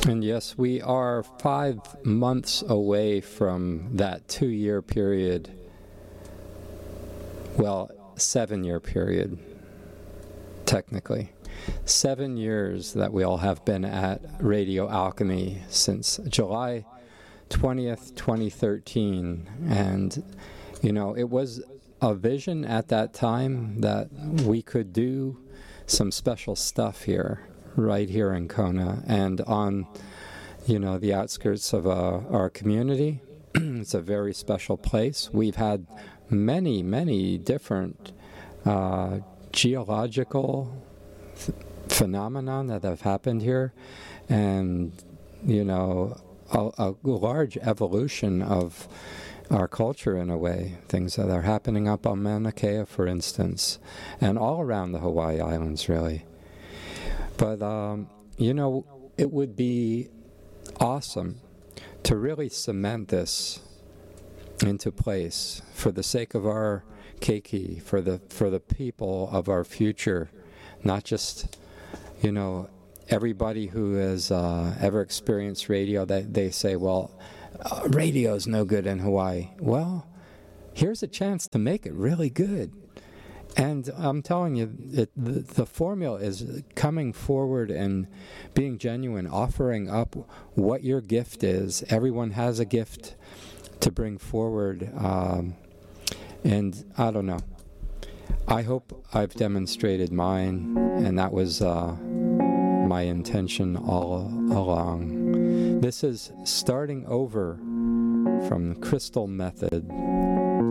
And yes, we are 5 months away from that 2-year period. Well, 7-year period, technically. 7 years that we all have been at Radio Alchemy since July 20th, 2013. And, it was a vision at that time that we could do some special stuff here, right here in Kona, and on, the outskirts of our community. It's a very special place. We've had many, many different geological phenomenon that have happened here, and a large evolution of our culture in a way, things that are happening up on Mauna Kea, for instance, and all around the Hawaii Islands, really. But it would be awesome to really cement this into place for the sake of our keiki, for the people of our future, not just everybody who has ever experienced radio, that they say, well, radio's no good in Hawaii. Well, here's a chance to make it really good. And I'm telling you, the formula is coming forward and being genuine, offering up what your gift is. Everyone has a gift to bring forward. And I don't know. I hope I've demonstrated mine, and that was my intention all along. This is starting over from the Crystal Method.